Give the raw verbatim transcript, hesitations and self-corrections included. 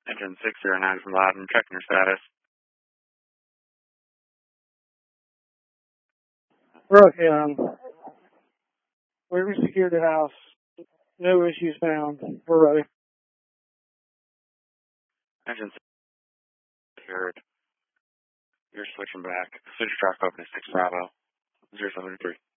Engine six zero nine from Loudon, checking your status. Rocky, um, we resecured the house. No issues found. We're ready. Engine six secured. You're switching back. Switch track open to six Bravo, zero seven three.